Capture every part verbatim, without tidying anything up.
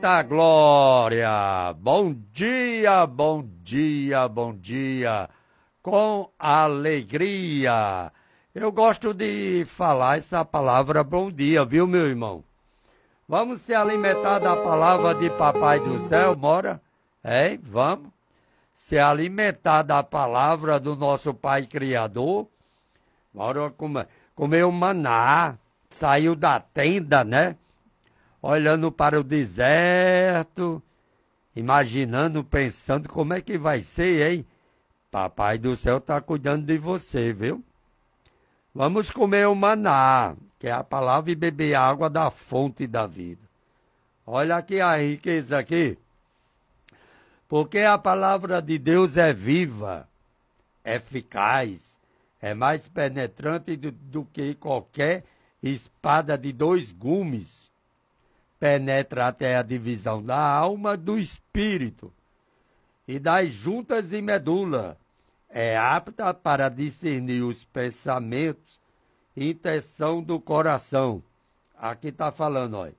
Eita glória! Bom dia, bom dia, bom dia, com alegria. Eu gosto de falar essa palavra bom dia, viu, meu irmão? Vamos se alimentar da palavra de Papai do Céu, bora? É, vamos se alimentar da palavra do nosso Pai Criador. Bora comer, comer o maná, saiu da tenda, né? Olhando para o deserto, imaginando, pensando como é que vai ser, hein? Papai do Céu está cuidando de você, viu? Vamos comer o maná, que é a palavra, e beber água da fonte da vida. Olha aqui a riqueza aqui. Porque a palavra de Deus é viva, eficaz, é mais penetrante do, do que qualquer espada de dois gumes. Penetra até a divisão da alma do espírito e das juntas e medula. É apta para discernir os pensamentos e intenção do coração. Aqui está falando, olha.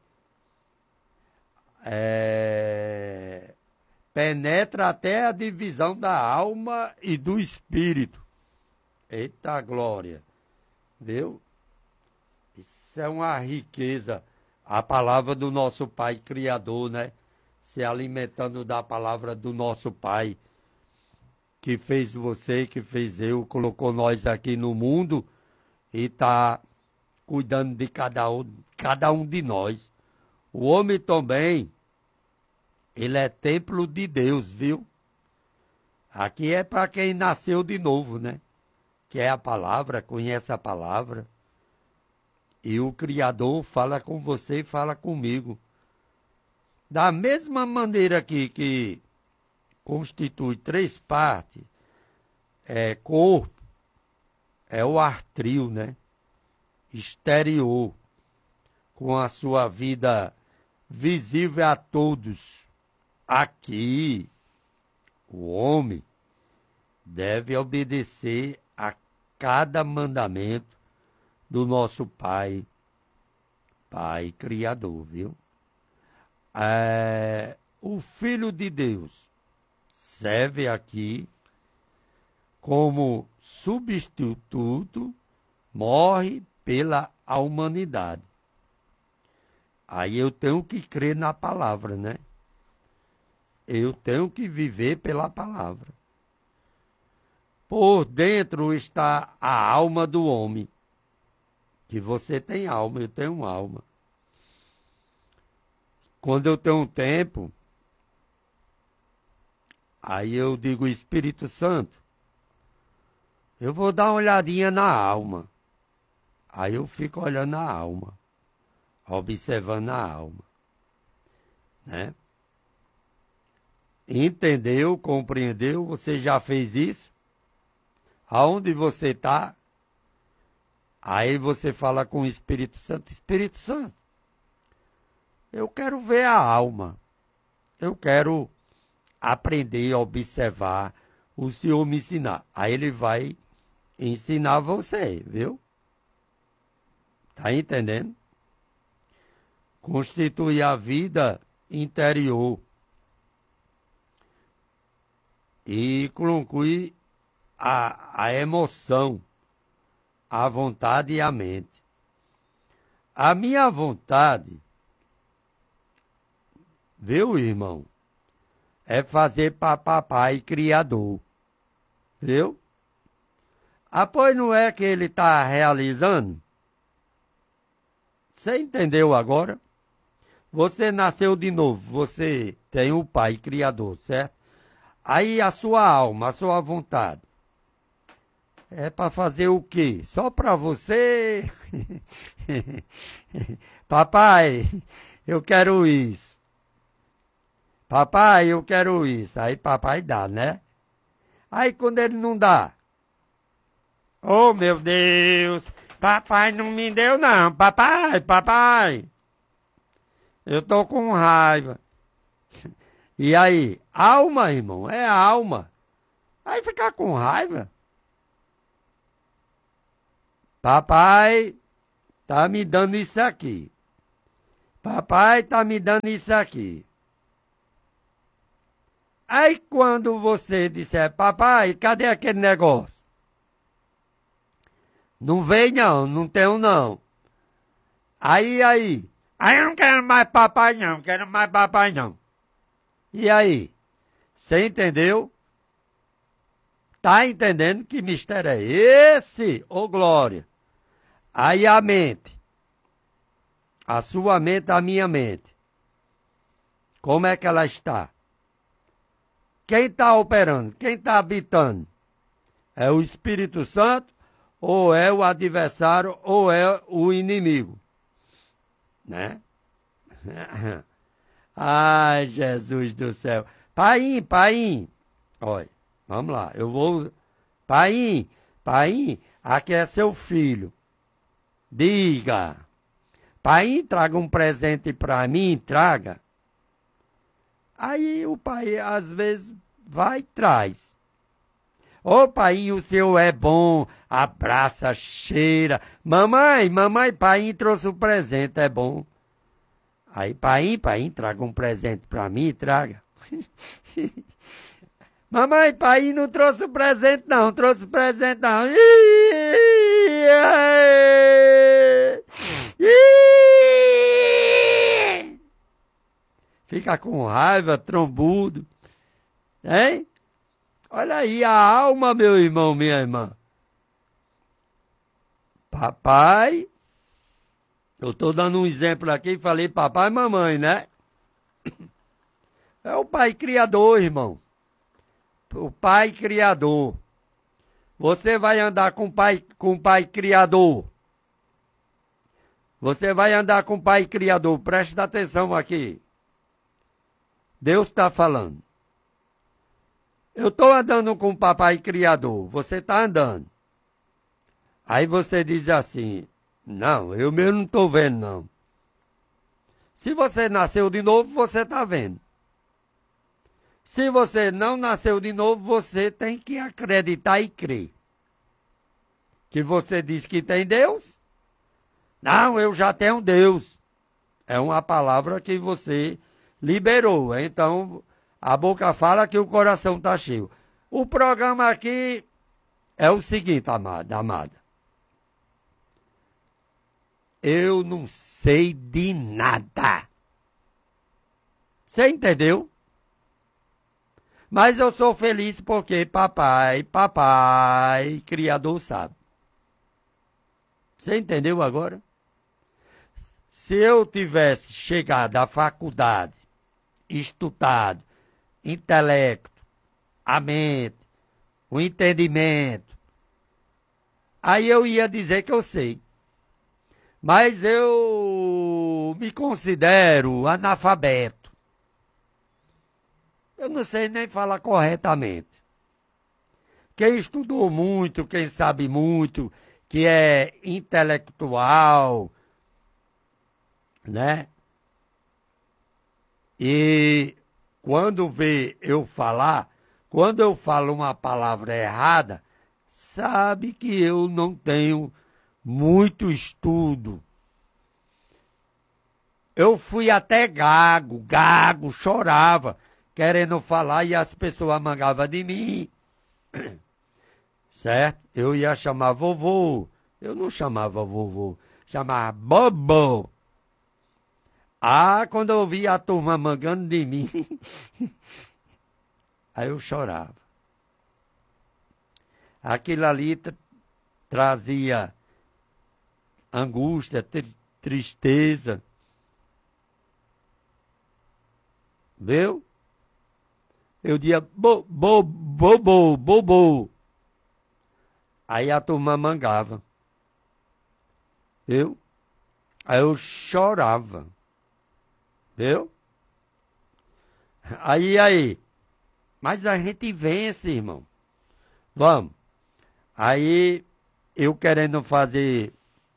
É... Penetra até a divisão da alma e do espírito. Eita glória! Viu? Isso é uma riqueza. A palavra do nosso Pai Criador, né? Se alimentando da palavra do nosso Pai, que fez você, que fez eu, colocou nós aqui no mundo e está cuidando de cada um, cada um de nós. O homem também, ele é templo de Deus, viu? Aqui é para quem nasceu de novo, né? Que é a palavra, conhece a palavra. E o Criador fala com você e fala comigo. Da mesma maneira que, que constitui três partes, é corpo, é o artril, né? Exterior, com a sua vida visível a todos. Aqui, o homem deve obedecer a cada mandamento do nosso Pai, Pai Criador, viu? É, o Filho de Deus serve aqui como substituto, morre pela humanidade. Aí eu tenho que crer na palavra, né? Eu tenho que viver pela palavra. Por dentro está a alma do homem. Que você tem alma, eu tenho alma. Quando eu tenho um tempo, aí eu digo, Espírito Santo, eu vou dar uma olhadinha na alma. Aí eu fico olhando a alma, observando a alma. Né? Entendeu, compreendeu? Você já fez isso? Aonde você está? Aí você fala com o Espírito Santo, Espírito Santo, eu quero ver a alma, eu quero aprender a observar, o Senhor me ensinar. Aí ele vai ensinar você, viu? Tá entendendo? Constitui a vida interior e conclui a, a emoção, a vontade e a mente. A minha vontade, viu, irmão, é fazer para papai criador, viu? Ah, pois não é que ele está realizando? Você entendeu agora? Você nasceu de novo, você tem o pai criador, certo? Aí a sua alma, a sua vontade, é para fazer o quê? Só para você? Papai, eu quero isso. Papai, eu quero isso. Aí papai dá, né? Aí quando ele não dá, oh meu Deus, papai não me deu não. Papai, papai, eu tô com raiva. E aí, alma, irmão, é alma. Aí ficar com raiva. Papai tá me dando isso aqui. Papai tá me dando isso aqui. Aí quando você disser, papai, cadê aquele negócio? Não vem não, não tenho não. Aí, aí. Aí eu não quero mais papai não, não quero mais papai não. E aí? Você entendeu? Tá entendendo que mistério é esse, ô glória? Aí a mente. A sua mente, a minha mente. Como é que ela está? Quem está operando? Quem está habitando? É o Espírito Santo? Ou é o adversário? Ou é o inimigo? Né? Ai, Jesus do céu. Paim, paim. Olha, vamos lá. Eu vou... Paim, paim, aqui é seu filho. Diga. Paim, traga um presente para mim, traga. Aí o pai, às vezes, vai e traz. Ô, pai, o seu é bom, abraça, cheira. Mamãe, mamãe, pai trouxe um presente, é bom. Aí, pai, pai, traga um presente pra mim, traga. Mamãe, pai não trouxe um presente não, trouxe um presente não. Fica com raiva, trombudo. Hein? Olha aí a alma, meu irmão, minha irmã. Papai, eu estou dando um exemplo aqui, falei papai e mamãe, né? É o pai criador, irmão. O pai criador. Você vai andar com o pai, com o pai criador. Você vai andar com o pai criador. Preste atenção aqui. Deus está falando. Eu estou andando com o papai criador. Você está andando. Aí você diz assim, não, eu mesmo não estou vendo, não. Se você nasceu de novo, você está vendo. Se você não nasceu de novo, você tem que acreditar e crer. Que você diz que tem Deus? Não, eu já tenho Deus. É uma palavra que você liberou. Então, a boca fala que o coração está cheio. O programa aqui é o seguinte, amada, amada. Eu não sei de nada. Você entendeu? Mas eu sou feliz porque papai, papai, criador sabe. Você entendeu agora? Se eu tivesse chegado à faculdade, estudado, intelecto, a mente, o entendimento, aí eu ia dizer que eu sei. Mas eu me considero analfabeto. Eu não sei nem falar corretamente. Quem estudou muito, quem sabe muito, que é intelectual, né? E quando vê eu falar, quando eu falo uma palavra errada, sabe que eu não tenho muito estudo. Eu fui até gago, gago, chorava, querendo falar e as pessoas mangavam de mim. Certo? Eu ia chamar vovô. Eu não chamava vovô, chamava bobo. Ah, quando eu via a turma mangando de mim, aí eu chorava. Aquilo ali tra- trazia angústia, tri- tristeza. Viu? Eu dizia, bo, bo, bobo, bobo. Aí a turma mangava. Viu? Aí eu chorava. Viu? Aí, aí. Mas a gente vence, irmão. Vamos. Aí, eu querendo fazer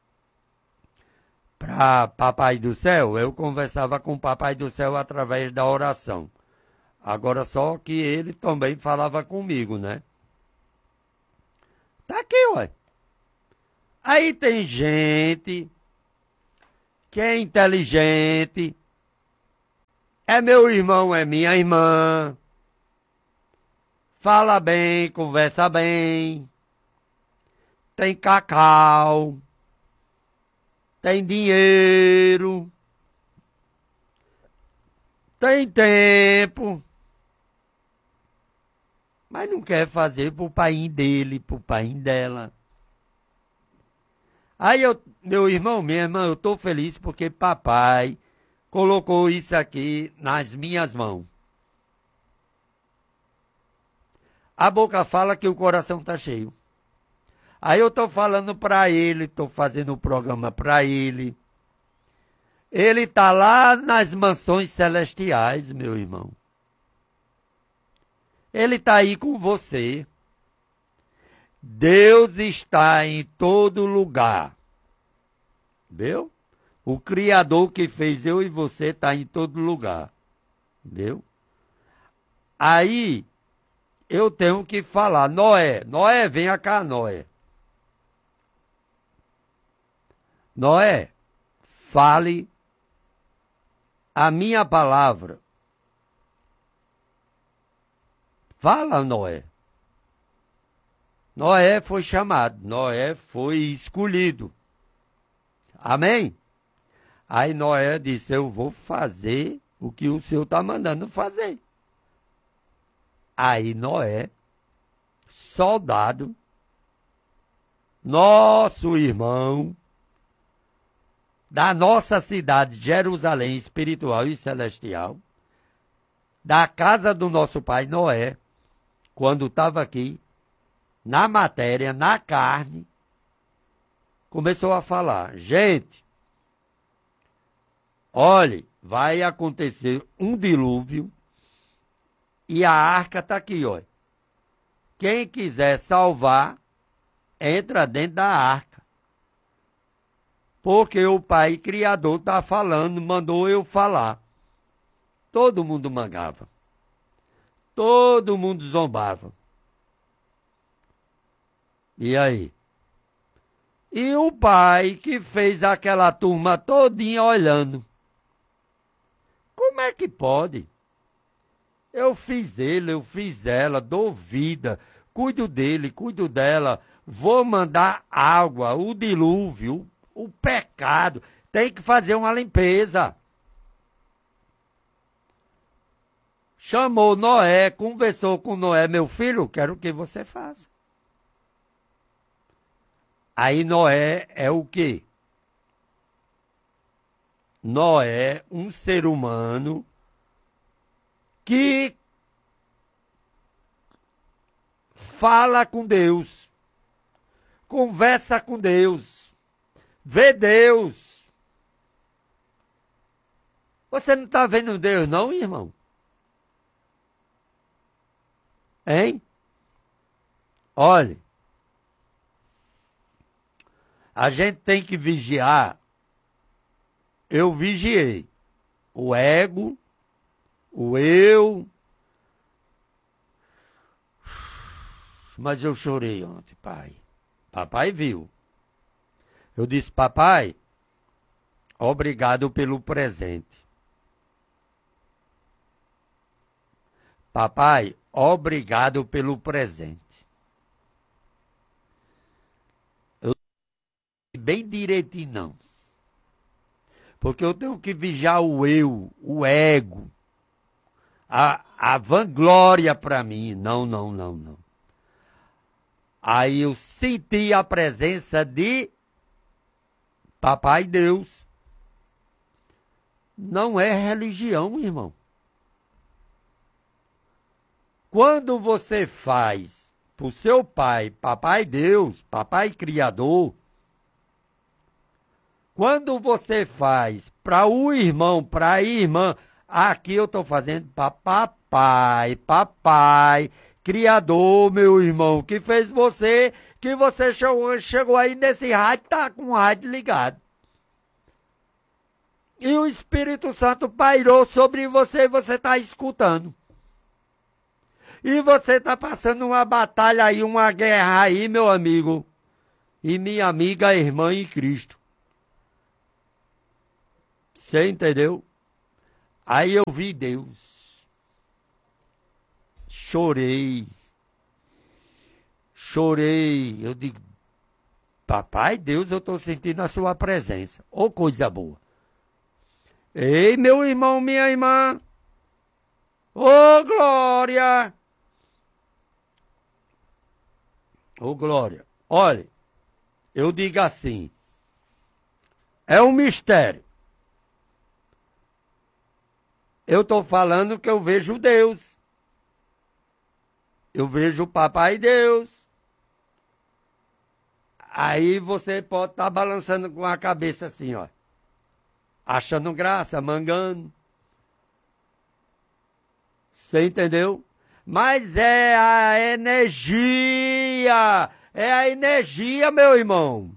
para Papai do Céu, eu conversava com o Papai do Céu através da oração. Agora só que ele também falava comigo, né? Tá aqui, ó. Aí tem gente que é inteligente, é meu irmão, é minha irmã, fala bem, conversa bem, tem cacau, tem dinheiro, tem tempo, mas não quer fazer pro pai dele, pro pai dela. Aí eu, meu irmão, minha irmã, eu tô feliz porque papai colocou isso aqui nas minhas mãos. A boca fala que o coração tá cheio. Aí eu tô falando para ele, tô fazendo o programa para ele. Ele tá lá nas mansões celestiais, meu irmão. Ele tá aí com você. Deus está em todo lugar. Viu? O Criador que fez eu e você está em todo lugar. Viu? Aí eu tenho que falar, Noé, Noé, venha cá, Noé. Noé, fale a minha palavra. Fala, Noé. Noé foi chamado, Noé foi escolhido. Amém? Aí Noé disse, eu vou fazer o que o Senhor está mandando fazer. Aí Noé, soldado, nosso irmão, da nossa cidade, Jerusalém, espiritual e celestial, da casa do nosso pai Noé, quando estava aqui, na matéria, na carne, começou a falar, gente, olhe, vai acontecer um dilúvio e a arca está aqui, ó. Quem quiser salvar, entra dentro da arca. Porque o Pai Criador está falando, mandou eu falar. Todo mundo mangava. Todo mundo zombava. E aí? E o pai que fez aquela turma todinha olhando. Como é que pode? Eu fiz ele, eu fiz ela, dou vida, cuido dele, cuido dela, vou mandar água, o dilúvio, o pecado, tem que fazer uma limpeza. Chamou Noé, conversou com Noé, meu filho, quero que você faça. Aí Noé é o quê? Noé, um ser humano que fala com Deus, conversa com Deus, vê Deus. Você não está vendo Deus não, irmão? Hein? Olhe, a gente tem que vigiar. Eu vigiei o ego, o eu. Mas eu chorei ontem, pai. Papai viu. Eu disse, papai, obrigado pelo presente. Papai, obrigado pelo presente. Eu bem direitinho não. Porque eu tenho que vigiar o eu, o ego, a, a vanglória para mim. Não, não, não, não. Aí eu senti a presença de Papai Deus. Não é religião, irmão. Quando você faz para o seu pai, Papai Deus, Papai Criador, quando você faz para o irmão, para a irmã, aqui eu estou fazendo para papai, papai, Criador, meu irmão, que fez você, que você chegou, chegou aí nesse rádio, tá com o rádio ligado. E o Espírito Santo pairou sobre você e você está escutando. E você está passando uma batalha aí, uma guerra aí, meu amigo. E minha amiga, irmã em Cristo. Você entendeu? Aí eu vi Deus. Chorei. chorei. Eu digo, papai Deus, eu estou sentindo a sua presença. Ô, coisa boa. Ei, meu irmão, minha irmã. Ô, glória. Ô, glória. Olha, eu digo assim. É um mistério. Eu estou falando que eu vejo Deus. Eu vejo o papai Deus. Aí você pode estar tá balançando com a cabeça assim, ó. Achando graça, mangando. Você entendeu? Mas é a energia. É a energia, meu irmão.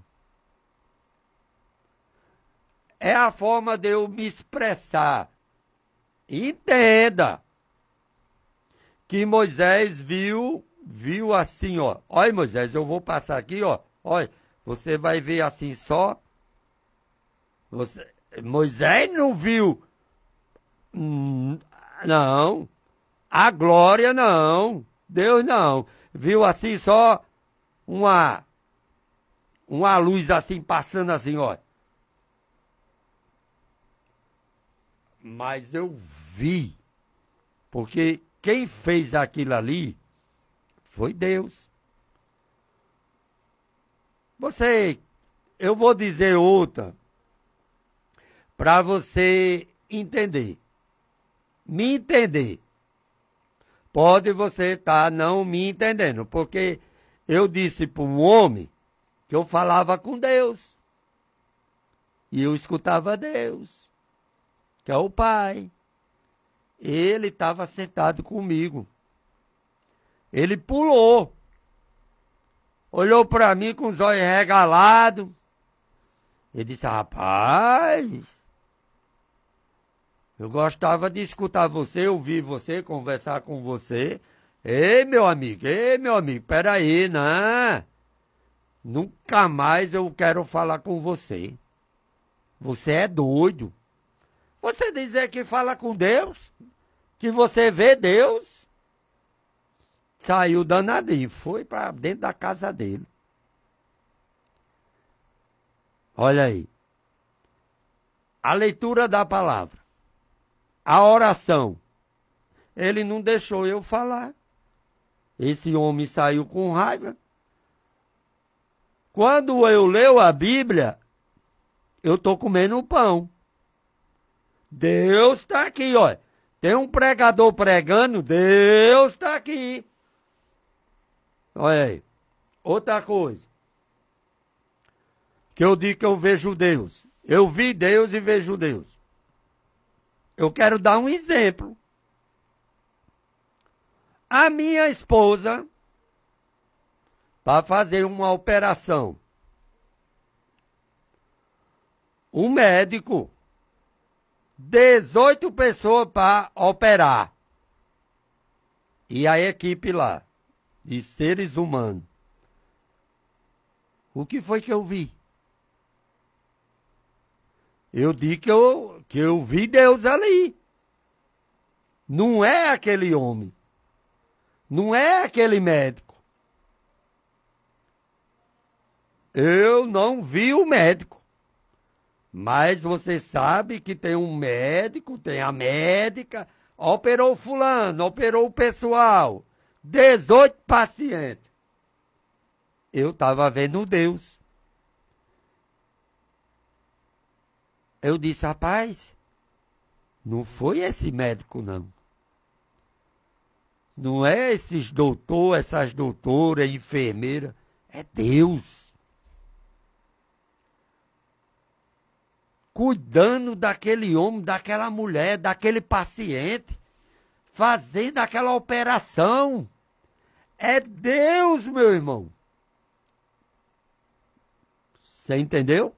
É a forma de eu me expressar. Entenda. Que Moisés viu, viu assim, ó. Olha, Moisés, eu vou passar aqui, ó. Olha, você vai ver assim só. Você, Moisés não viu. Hum, não. A glória não. Deus não. Viu assim só uma, uma luz assim passando assim, ó. Mas eu vi. Porque quem fez aquilo ali foi Deus. Você, eu vou dizer outra para você entender. Me entender. Pode você estar não me entendendo, porque eu disse para um homem que eu falava com Deus. E eu escutava Deus, que é o Pai. Ele estava sentado comigo. Ele pulou. Olhou para mim com os olhos regalados. Ele disse, rapaz, eu gostava de escutar você, ouvir você, conversar com você. Ei, meu amigo, ei, meu amigo, peraí, não. Nunca mais eu quero falar com você. Você é doido. Você dizer que fala com Deus, que você vê Deus, saiu danadinho, foi para dentro da casa dele. Olha aí. A leitura da palavra. A oração. Ele não deixou eu falar. Esse homem saiu com raiva. Quando eu leio a Bíblia, eu estou comendo pão. Deus está aqui, ó. Tem um pregador pregando, Deus está aqui. Olha aí. Outra coisa. Que eu digo que eu vejo Deus. Eu vi Deus e vejo Deus. Eu quero dar um exemplo. A minha esposa, para fazer uma operação, o médico, dezoito pessoas para operar. E a equipe lá, de seres humanos. O que foi que eu vi? Eu digo que eu, que eu vi Deus ali. Não é aquele homem. Não é aquele médico. Eu não vi o médico. Mas você sabe que tem um médico, tem a médica, operou fulano, operou o pessoal. dezoito pacientes. Eu estava vendo Deus. Eu disse, rapaz, não foi esse médico, não. Não é esses doutores, essas doutoras, enfermeiras. É Deus. Cuidando daquele homem, daquela mulher, daquele paciente. Fazendo aquela operação. É Deus, meu irmão. Você entendeu?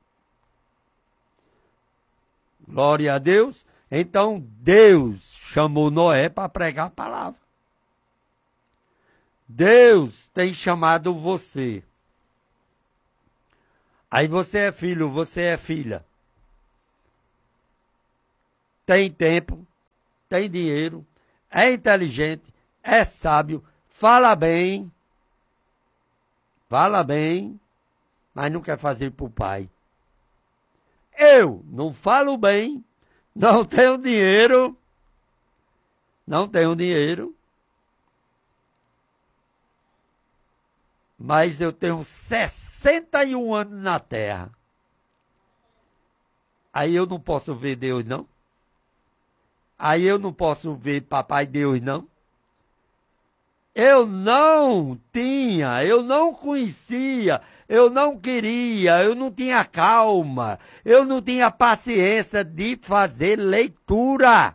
Glória a Deus. Então, Deus chamou Noé para pregar a palavra. Deus tem chamado você. Aí você é filho, você é filha. Tem tempo, tem dinheiro, é inteligente, é sábio, fala bem. fala bem, mas não quer fazer para o pai. Eu não falo bem, não tenho dinheiro, não tenho dinheiro, mas eu tenho sessenta e um anos na terra. Aí eu não posso ver Deus, não? Aí eu não posso ver Papai Deus, não? Eu não tinha, eu não conhecia, eu não queria, eu não tinha calma, eu não tinha paciência de fazer leitura.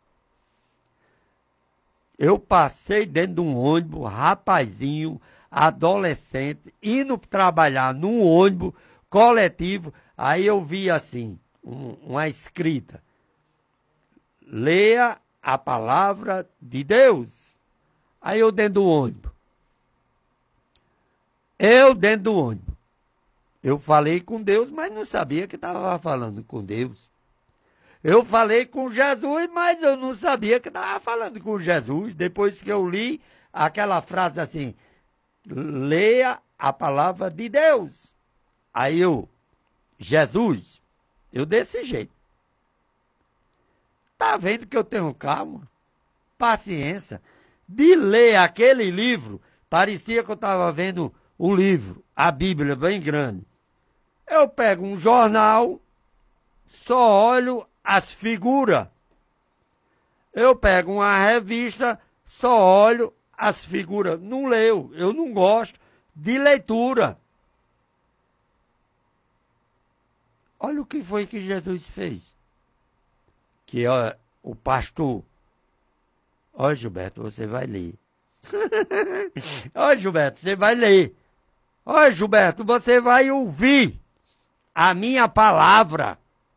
Eu passei dentro de um ônibus, rapazinho, adolescente, indo trabalhar num ônibus coletivo, aí eu vi assim, um, uma escrita, leia a palavra de Deus. Aí eu dentro do ônibus. Eu dentro do ônibus. Eu falei com Deus, mas não sabia que estava falando com Deus. Eu falei com Jesus, mas eu não sabia que estava falando com Jesus. Depois que eu li aquela frase assim, leia a palavra de Deus. Aí eu, Jesus, eu desse jeito. Tá vendo que eu tenho calma, paciência, de ler aquele livro, parecia que eu estava vendo o livro, a Bíblia bem grande. Eu pego um jornal, só olho as figuras. Eu pego uma revista, só olho as figuras. Não leio, eu não gosto de leitura. Olha o que foi que Jesus fez. Que ó, o pastor... Ó, Gilberto, você vai ler. Ó, Gilberto, você vai ler. Ó, Gilberto, você vai ouvir a minha palavra.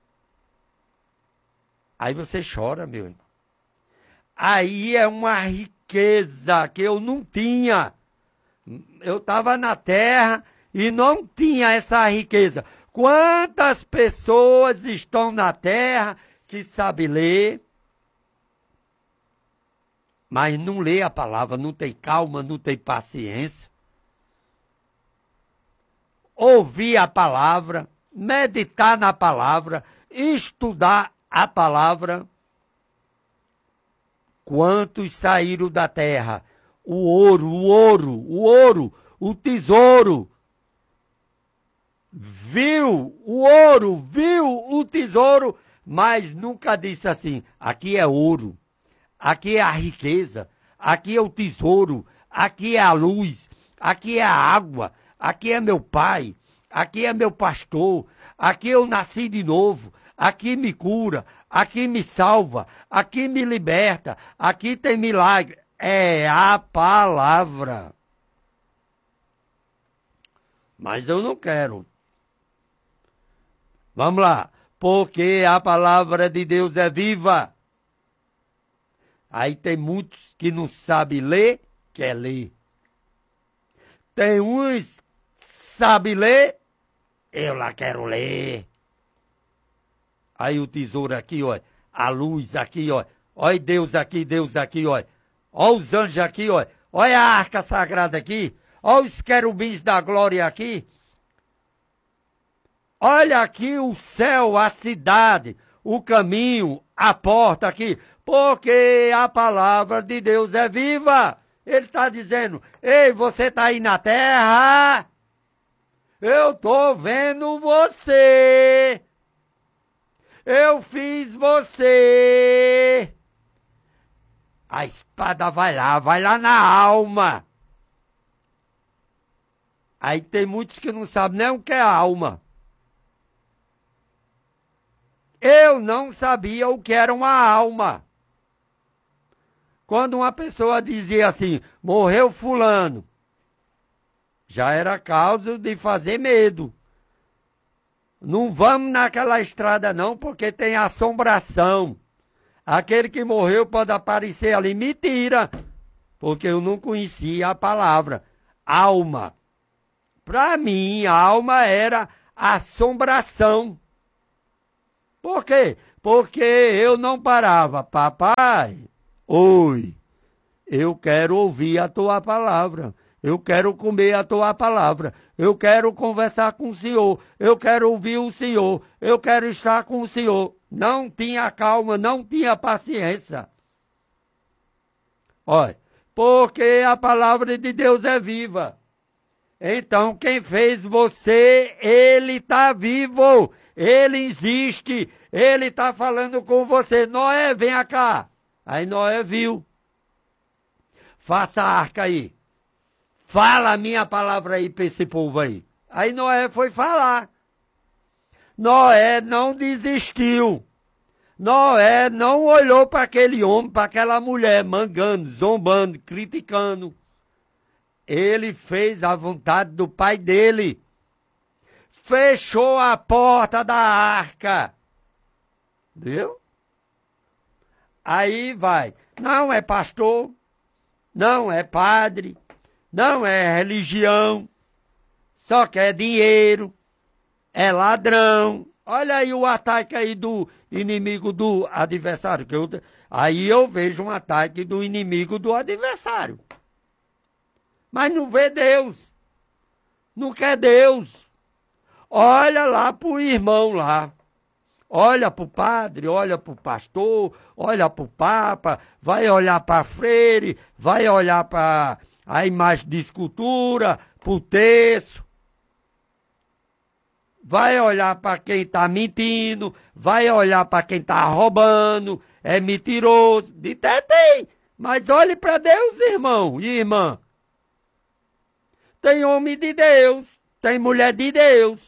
Aí você chora, meu irmão. Aí é uma riqueza que eu não tinha. Eu estava na terra e não tinha essa riqueza. Quantas pessoas estão na terra que sabem ler, mas não lê a palavra, não tem calma, não tem paciência. Ouvir a palavra, meditar na palavra, estudar a palavra. Quantos saíram da terra? O ouro, o ouro, o ouro, o tesouro. Viu o ouro, viu o tesouro, mas nunca disse assim, aqui é ouro. Aqui é a riqueza, aqui é o tesouro, aqui é a luz, aqui é a água, aqui é meu pai, aqui é meu pastor, aqui eu nasci de novo, aqui me cura, aqui me salva, aqui me liberta, aqui tem milagre. É a palavra. Mas eu não quero. Vamos lá. Porque a palavra de Deus é viva. Aí tem muitos que não sabem ler, quer ler. Tem uns que sabem ler, eu lá quero ler. Aí o tesouro aqui, ó, a luz aqui, ó. Olha Deus aqui, Deus aqui, ó. Olha os anjos aqui, ó. Olha a arca sagrada aqui. Olha os querubins da glória aqui. Olha aqui o céu, a cidade, o caminho, a porta aqui. Porque a palavra de Deus é viva. Ele está dizendo, ei, você está aí na terra? Eu estou vendo você. Eu fiz você. A espada vai lá, vai lá na alma. Aí tem muitos que não sabem nem o que é alma. Eu não sabia o que era uma alma. Quando uma pessoa dizia assim, morreu fulano, já era causa de fazer medo. Não vamos naquela estrada não, porque tem assombração. Aquele que morreu pode aparecer ali. Mentira, porque eu não conhecia a palavra alma. Para mim, a alma era assombração. Por quê? Porque eu não parava. Papai, oi, eu quero ouvir a tua palavra. Eu quero comer a tua palavra. Eu quero conversar com o Senhor. Eu quero ouvir o Senhor. Eu quero estar com o Senhor. Não tinha calma, não tinha paciência. Olha, porque a palavra de Deus é viva. Então, quem fez você, ele está vivo. Ele existe. Ele está falando com você. Noé, vem cá. Aí Noé viu. Faça a arca aí. Fala a minha palavra aí para esse povo aí. Aí Noé foi falar. Noé não desistiu. Noé não olhou para aquele homem, para aquela mulher, mangando, zombando, criticando. Ele fez a vontade do pai dele. Fechou a porta da arca. Viu? Aí vai. Não é pastor, não é padre, não é religião, só quer dinheiro, é ladrão. Olha aí o ataque aí do inimigo do adversário. Que eu, aí eu vejo um ataque do inimigo do adversário. Mas não vê Deus. Não quer Deus. Olha lá pro irmão lá. Olha pro padre, olha pro pastor, olha pro papa, vai olhar para freire, vai olhar para a imagem de escultura, pro terço. Vai olhar para quem está mentindo, vai olhar para quem está roubando, é mentiroso. De até tem, mas olhe para Deus, irmão e irmã. Tem homem de Deus, tem mulher de Deus.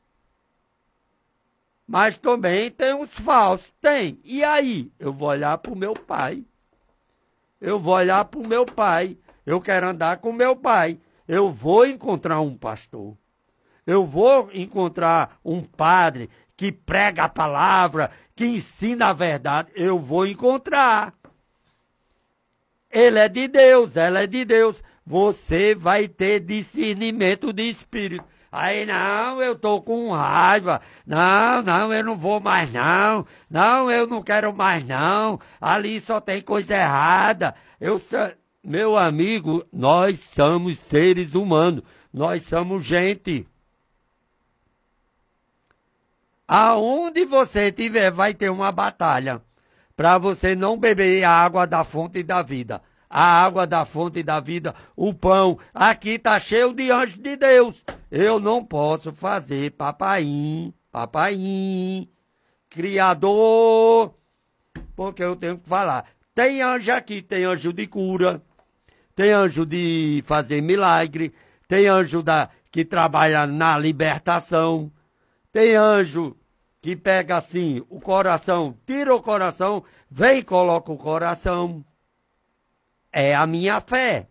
Mas também tem uns falsos, tem. E aí? Eu vou olhar para o meu pai. Eu vou olhar para o meu pai. Eu quero andar com o meu pai. Eu vou encontrar um pastor. Eu vou encontrar um padre que prega a palavra, que ensina a verdade. Eu vou encontrar. Ele é de Deus, ela é de Deus. Você vai ter discernimento de espírito. Aí, não, eu tô com raiva. Não, não, eu não vou mais não. Não, eu não quero mais não. Ali só tem coisa errada. Eu, meu amigo, nós somos seres humanos. Nós somos gente. Aonde você estiver, vai ter uma batalha para você não beber a água da fonte da vida. A água da fonte da vida, o pão. Aqui está cheio de anjos de Deus. Eu não posso fazer papaim, papaim, criador, porque eu tenho que falar. Tem anjo aqui, tem anjo de cura, tem anjo de fazer milagre, tem anjo da, que trabalha na libertação, tem anjo que pega assim o coração, tira o coração, vem e coloca o coração. É a minha fé.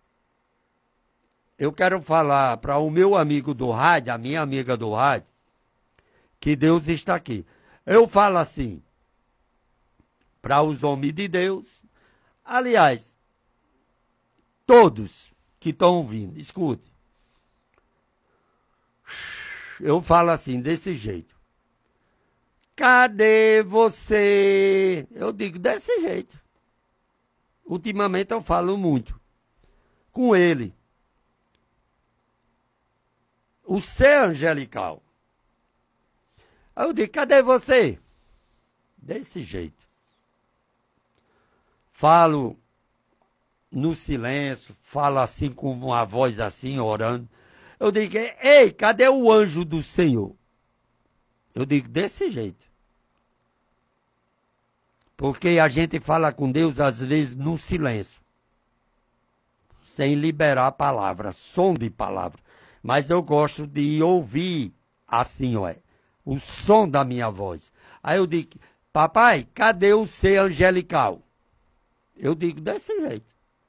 Eu quero falar para o meu amigo do rádio, a minha amiga do rádio, que Deus está aqui. Eu falo assim, para os homens de Deus, aliás, todos que estão ouvindo, escute. Eu falo assim, desse jeito. Cadê você? Eu digo desse jeito. Ultimamente eu falo muito com ele. O ser angelical. Aí eu digo, cadê você? Desse jeito. Falo no silêncio, falo assim com uma voz assim, orando. Eu digo, ei, cadê o anjo do Senhor? Eu digo, desse jeito. Porque a gente fala com Deus, às vezes, no silêncio. Sem liberar a palavra, som de palavra. Mas eu gosto de ouvir assim, ó, o som da minha voz. Aí eu digo, papai, cadê o ser angelical? Eu digo desse jeito.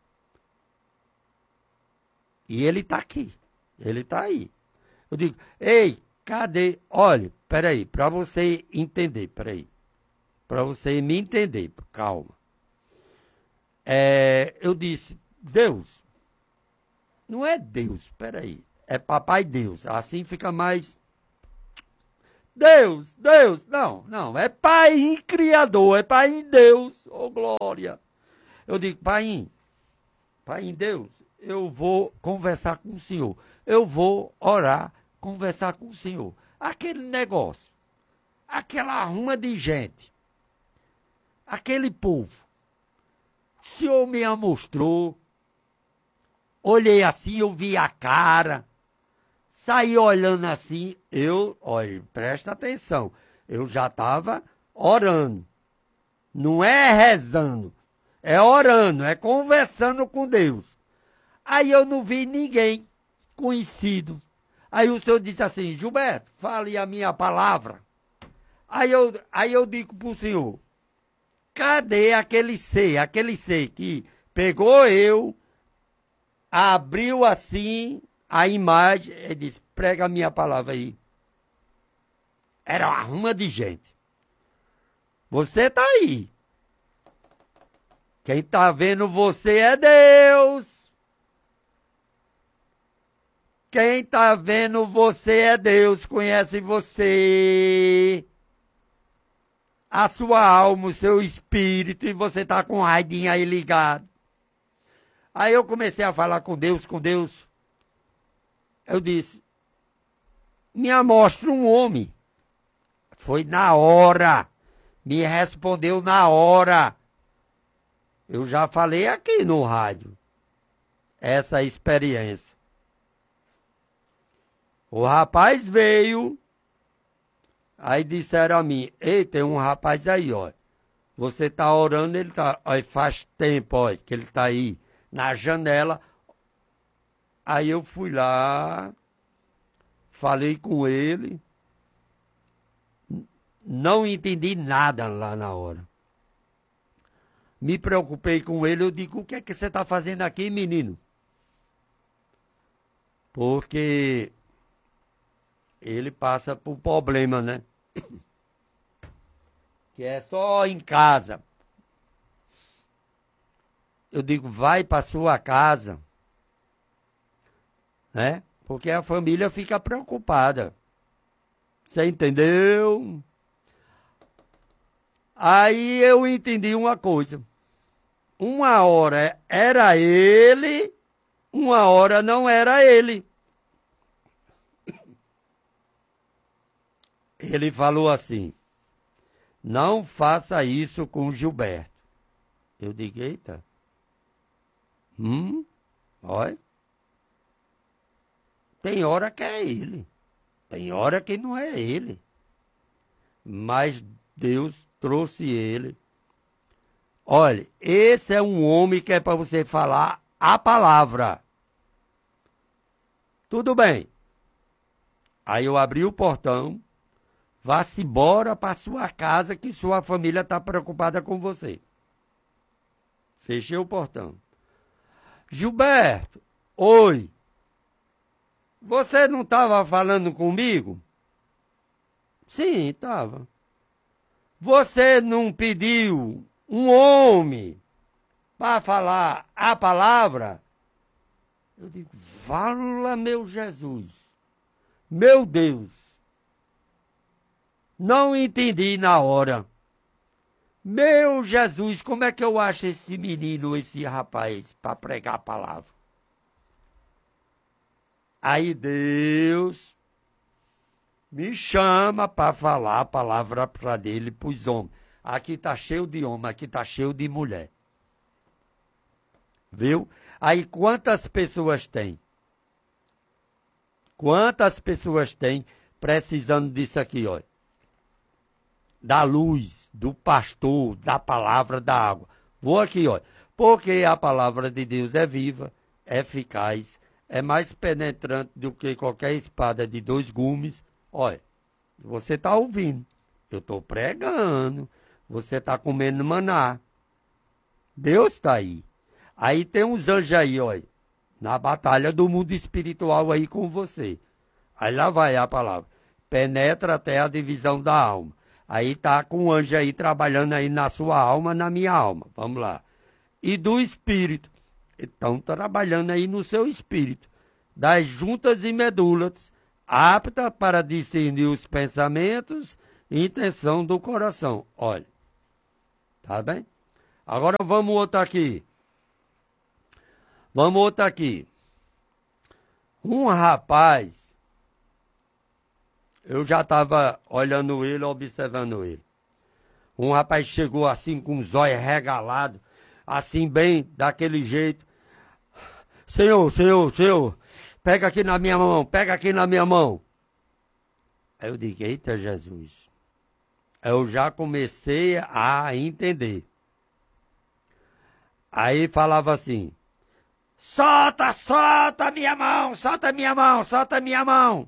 E ele está aqui. Ele está aí. Eu digo, ei, cadê? Olha, peraí, para você entender, peraí. Para você me entender, calma. É, eu disse, Deus, não é Deus, peraí, é Papai Deus, assim fica mais... Deus, Deus, não, não, é Pai Criador, é Pai Deus, ô glória. Eu digo, Pai, Pai Deus, eu vou conversar com o senhor. Eu vou orar, conversar com o senhor. Aquele negócio, aquela arruma de gente, aquele povo. O senhor me mostrou, olhei assim, eu vi a cara, saí olhando assim, eu, olha, presta atenção, eu já estava orando. Não é rezando, é orando, é conversando com Deus. Aí eu não vi ninguém conhecido. Aí o senhor disse assim, Gilberto, fale a minha palavra. Aí eu, aí eu digo para o senhor, cadê aquele ser, aquele ser que pegou eu, abriu assim a imagem e disse, prega a minha palavra aí. Era uma ruma de gente. Você está aí. Quem está vendo você é Deus. Quem está vendo você é Deus, conhece você. A sua alma, o seu espírito, e você está com o raidinho aí ligado. Aí eu comecei a falar com Deus, com Deus. Eu disse, me mostra um homem. Foi na hora. Me respondeu na hora. Eu já falei aqui no rádio. Essa experiência. O rapaz veio. Aí disseram a mim, ei, tem um rapaz aí, ó. Você tá orando, ele tá, ó, faz tempo, ó, que ele tá aí na janela. Aí eu fui lá, falei com ele, não entendi nada lá na hora. Me preocupei com ele, eu digo, o que é que você está fazendo aqui, menino? Porque ele passa por problema, né? Que é só em casa. Eu digo, vai para sua casa, né? Porque a família fica preocupada. Você entendeu? Aí eu entendi uma coisa. Uma hora era ele, uma hora não era ele. Ele falou assim, não faça isso com Gilberto. Eu digo, eita. Hum, olha. Tem hora que é ele. Tem hora que não é ele. Mas Deus trouxe ele. Olha, esse é um homem que é para você falar a palavra. Tudo bem. Aí eu abri o portão. Vá-se embora para sua casa que sua família está preocupada com você. Fechei o portão. Gilberto, oi. Você não estava falando comigo? Sim, estava. Você não pediu um homem para falar a palavra? Eu digo, vala meu Jesus, meu Deus. Não entendi na hora. Meu Jesus, como é que eu acho esse menino, esse rapaz, para pregar a palavra? Aí Deus me chama para falar a palavra para dele, para os homens. Aqui está cheio de homem, aqui está cheio de mulher. Viu? Aí quantas pessoas tem? Quantas pessoas tem precisando disso aqui, ó? Da luz, do pastor, da palavra, da água. Vou aqui, ó. Porque a palavra de Deus é viva, é eficaz, é mais penetrante do que qualquer espada de dois gumes. Olha, você está ouvindo. Eu estou pregando. Você está comendo maná. Deus está aí. Aí tem uns anjos aí, olha. Na batalha do mundo espiritual aí com você. Aí lá vai a palavra. Penetra até a divisão da alma. Aí tá com o anjo aí trabalhando aí na sua alma, na minha alma. Vamos lá. E do espírito. Estão trabalhando aí no seu espírito. Das juntas e medulas, apta para discernir os pensamentos e intenção do coração. Olha. Tá bem? Agora vamos outro aqui. Vamos outro aqui. Um rapaz, eu já estava olhando ele, observando ele. Um rapaz chegou assim com os olhos regalados, assim bem, daquele jeito. Senhor, senhor, senhor, pega aqui na minha mão, pega aqui na minha mão. Aí eu digo, eita Jesus. Eu já comecei a entender. Aí falava assim, solta, solta minha mão, solta minha mão, solta minha mão.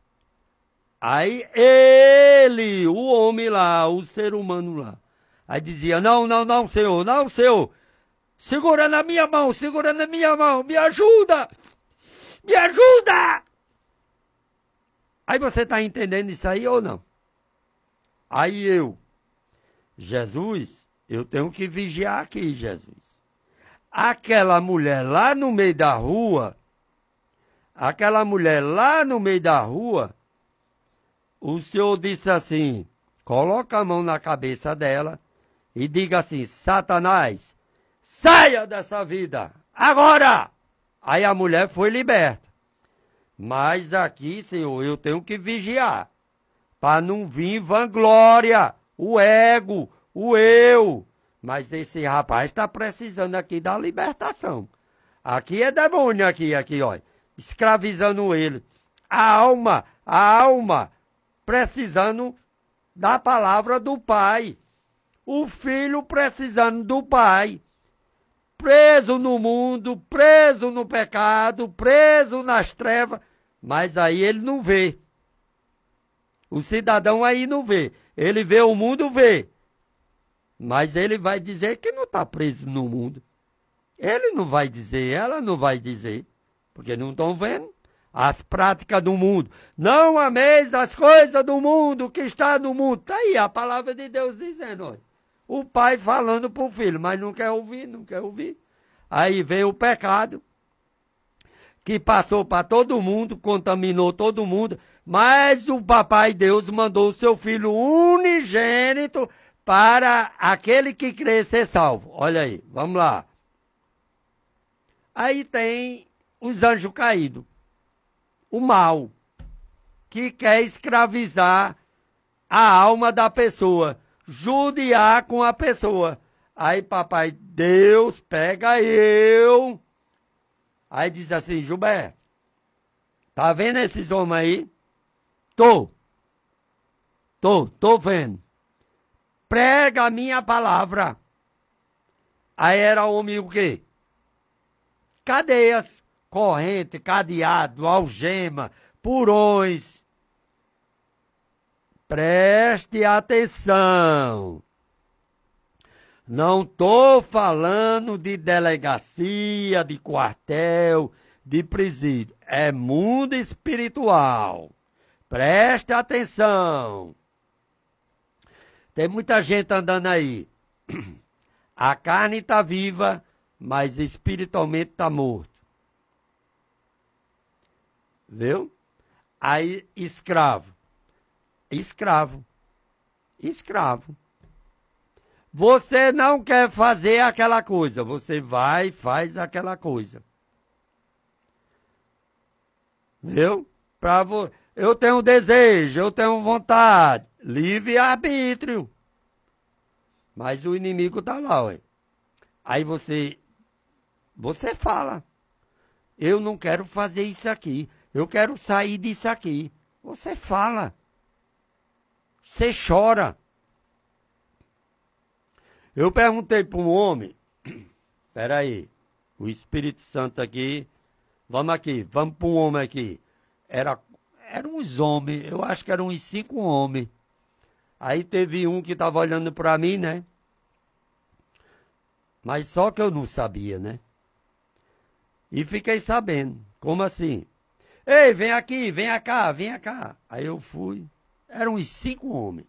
Aí ele, o homem lá, o ser humano lá, aí dizia, não, não, não, senhor, não, senhor, segura na minha mão, segura na minha mão, me ajuda, me ajuda. Aí você está entendendo isso aí ou não? Aí eu, Jesus, eu tenho que vigiar aqui, Jesus. Aquela mulher lá no meio da rua, aquela mulher lá no meio da rua, o senhor disse assim, coloca a mão na cabeça dela e diga assim, Satanás, saia dessa vida, agora! Aí a mulher foi liberta. Mas aqui, senhor, eu tenho que vigiar, para não vir vanglória, o ego, o eu. Mas esse rapaz está precisando aqui da libertação. Aqui é demônio, aqui, aqui, ó, escravizando ele. A alma, a alma, precisando da palavra do Pai. O filho precisando do Pai. Preso no mundo, preso no pecado, preso nas trevas. Mas aí ele não vê. O cidadão aí não vê. Ele vê o mundo, vê. Mas ele vai dizer que não está preso no mundo. Ele não vai dizer, ela não vai dizer. Porque não estão vendo as práticas do mundo. Não ameis as coisas do mundo que está no mundo. Está aí a palavra de Deus dizendo. Olha. O pai falando para o filho, mas não quer ouvir, não quer ouvir. Aí veio o pecado, que passou para todo mundo, contaminou todo mundo, mas o papai Deus mandou o seu filho unigênito para aquele que crê ser salvo. Olha aí, vamos lá. Aí tem os anjos caídos, o mal, que quer escravizar a alma da pessoa, judiar com a pessoa. Aí papai Deus pega eu. Aí diz assim, Gilberto, tá vendo esses homens aí? Tô. Tô, tô vendo. Prega a minha palavra. Aí era homem o quê? Cadeias, corrente, cadeado, algema, purões. Preste atenção. Não estou falando de delegacia, de quartel, de presídio. É mundo espiritual. Preste atenção. Tem muita gente andando aí. A carne está viva, mas espiritualmente está morto. Viu? Aí, escravo. Escravo. Escravo. Você não quer fazer aquela coisa, você vai e faz aquela coisa. Viu? Pra vo... Eu tenho desejo, eu tenho vontade, livre-arbítrio. Mas o inimigo está lá, ué. Aí você, você fala, eu não quero fazer isso aqui, eu quero sair disso aqui. Você fala, você chora. Eu perguntei para um homem, peraí, o Espírito Santo aqui, vamos aqui, vamos para um homem aqui. Era, eram uns homens, eu acho que eram uns cinco homens. Aí teve um que estava olhando para mim, né? Mas só que eu não sabia, né? E fiquei sabendo, como assim? Ei, vem aqui, vem cá, vem cá. Aí eu fui, eram uns cinco homens.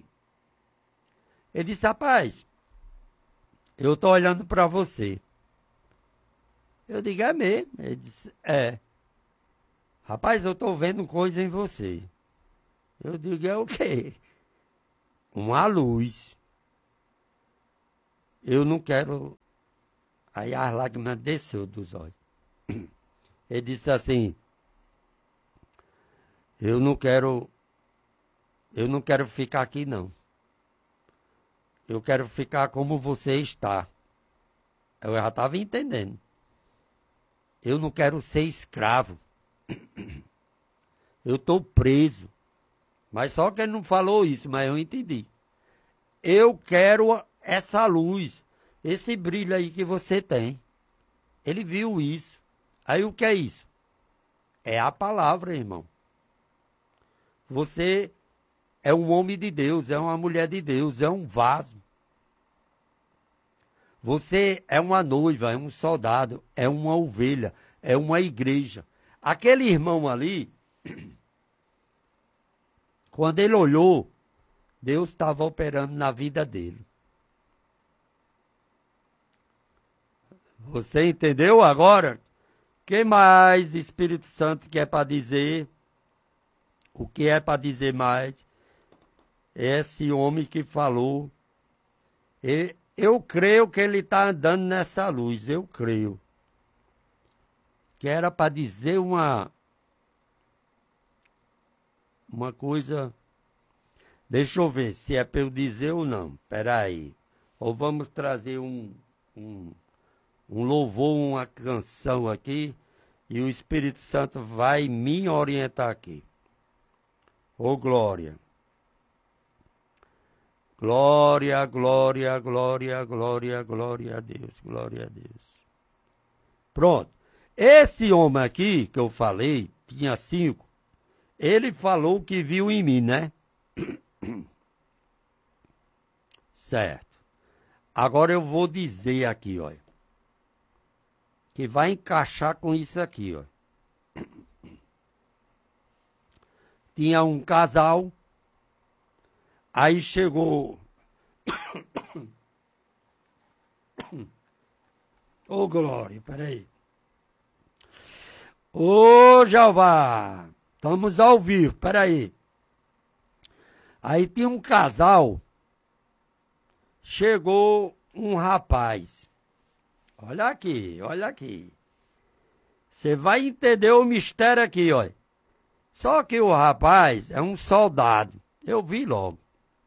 Ele disse, rapaz, eu estou olhando para você. Eu digo, é mesmo? Ele disse, é. Rapaz, eu estou vendo coisa em você. Eu digo, é o quê? Uma luz. Eu não quero... Aí as lágrimas desceu dos olhos. Ele disse assim, eu não quero, eu não quero ficar aqui não. Eu quero ficar como você está. Eu já estava entendendo. Eu não quero ser escravo. Eu estou preso. Mas só que ele não falou isso, mas eu entendi. Eu quero essa luz, esse brilho aí que você tem. Ele viu isso. Aí o que é isso? É a palavra, irmão. Você é um homem de Deus, é uma mulher de Deus, é um vaso. Você é uma noiva, é um soldado, é uma ovelha, é uma igreja. Aquele irmão ali, quando ele olhou, Deus estava operando na vida dele. Você entendeu agora? O que mais Espírito Santo quer para dizer? O que é para dizer mais? Esse homem que falou, ele, eu creio que ele está andando nessa luz, eu creio. Que era para dizer uma, uma coisa. Deixa eu ver se é para eu dizer ou não. Espera aí. Ou vamos trazer um, um, um louvor, uma canção aqui, e o Espírito Santo vai me orientar aqui. Ô glória. Glória, glória, glória, glória, glória a Deus, glória a Deus. Pronto. Esse homem aqui, que eu falei, tinha cinco, ele falou que viu em mim, né? Certo. Agora eu vou dizer aqui, ó, que vai encaixar com isso aqui, ó. Tinha um casal, aí chegou... Ô, glória, peraí. Ô, Jeová, estamos ao vivo, peraí. Aí tinha um casal, chegou um rapaz. Olha aqui, olha aqui. Você vai entender o mistério aqui, ó. Só que o rapaz é um soldado. Eu vi logo.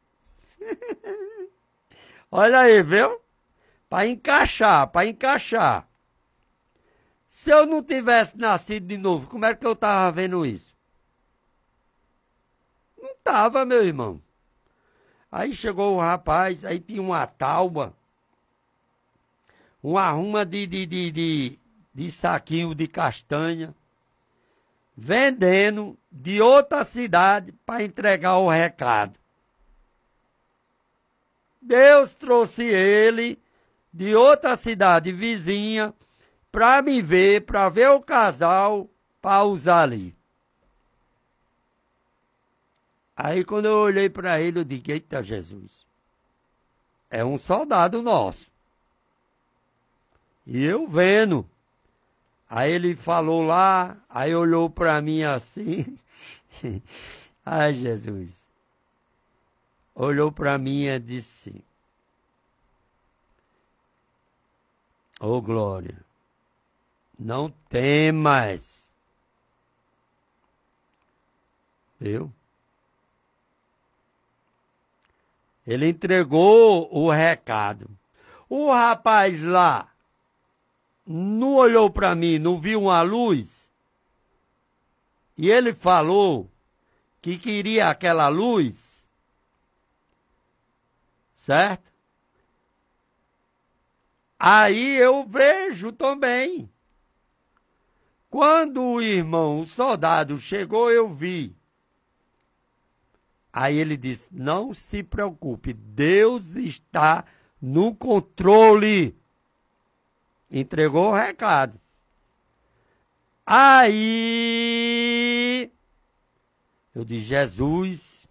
Olha aí, viu? Para encaixar, para encaixar. Se eu não tivesse nascido de novo, como é que eu tava vendo isso? Não tava, meu irmão. Aí chegou o rapaz, aí tinha uma tauba, uma arruma de, de, de, de, de saquinho de castanha, vendendo de outra cidade para entregar o recado. Deus trouxe ele de outra cidade vizinha para me ver, para ver o casal, para usar ali. Aí quando eu olhei para ele, eu disse, eita Jesus, é um soldado nosso. E eu vendo. Aí ele falou lá, aí olhou para mim assim. Ai, Jesus. Olhou para mim e disse, ô oh, glória, não temas. Viu? Ele entregou o recado. O rapaz lá não olhou para mim, não viu uma luz. E ele falou que queria aquela luz. Certo? Aí eu vejo também. Quando o irmão, o soldado, chegou, eu vi. Aí ele disse, não se preocupe, Deus está no controle. Entregou o recado. Aí, eu disse, Jesus,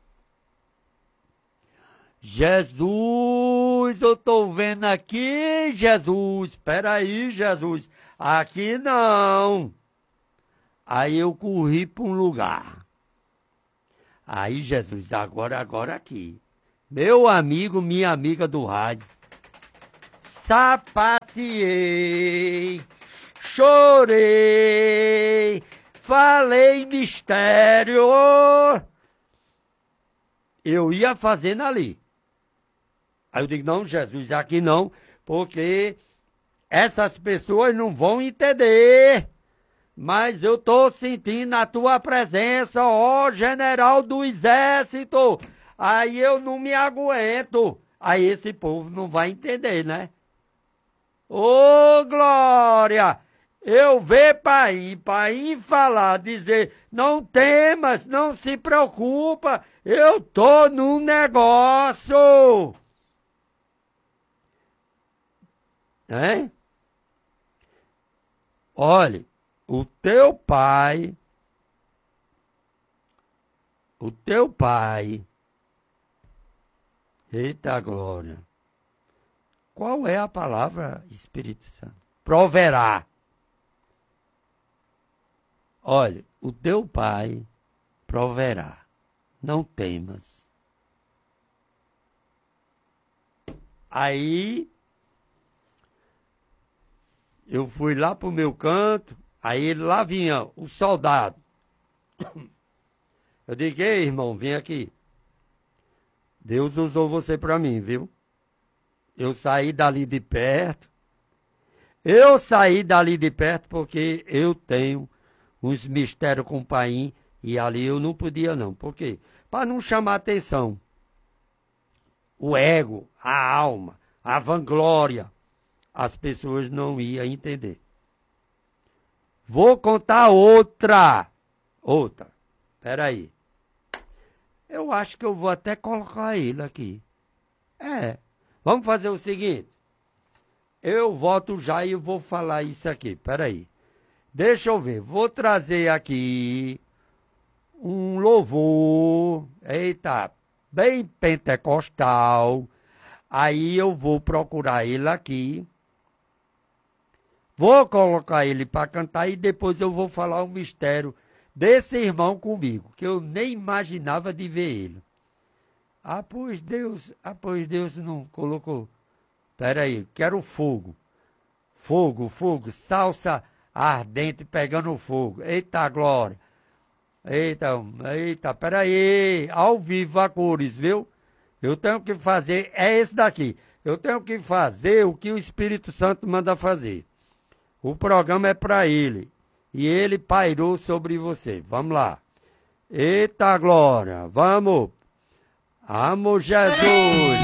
Jesus, eu estou vendo aqui, Jesus, espera aí, Jesus, aqui não. Aí eu corri para um lugar. Aí, Jesus, agora, agora aqui. Meu amigo, minha amiga do rádio. Sapateei, chorei. falei mistério, eu ia fazendo ali. Aí eu digo, não, Jesus, aqui não, porque essas pessoas não vão entender. Mas eu estou sentindo a tua presença, ó general do exército. Aí eu não me aguento. Aí esse povo não vai entender, né? Ô, glória! Eu ver pai, pai falar, dizer, não temas, não se preocupa, eu tô num negócio. Hein? Olhe, o teu pai, o teu pai, eita glória, qual é a palavra, Espírito Santo? Proverá. Olha, o teu pai proverá, não temas. Aí, eu fui lá pro meu canto, aí lá vinha o soldado. Eu digo, ei, irmão, vem aqui. Deus usou você para mim, viu? Eu saí dali de perto. Eu saí dali de perto porque eu tenho uns mistérios com o pai e ali eu não podia não. Por quê? Para não chamar atenção. O ego, a alma, a vanglória, as pessoas não iam entender. Vou contar outra. Outra. Peraí. Eu acho que eu vou até colocar ele aqui. É. Vamos fazer o seguinte. Eu volto já e eu vou falar isso aqui. Peraí. Deixa eu ver. Vou trazer aqui um louvor. Eita. Bem pentecostal. Aí eu vou procurar ele aqui. Vou colocar ele para cantar e depois eu vou falar um mistério desse irmão comigo, que eu nem imaginava de ver ele. Ah, pois Deus, ah, pois Deus não colocou. Espera aí, quero fogo. Fogo, fogo, salsa ardente pegando fogo. Eita glória. Eita, eita, peraí, ao vivo a cores, viu? Eu tenho que fazer, é esse daqui. Eu tenho que fazer o que o Espírito Santo manda fazer. O programa é para ele. E ele pairou sobre você. Vamos lá. Eita glória. Vamos. Amo Jesus.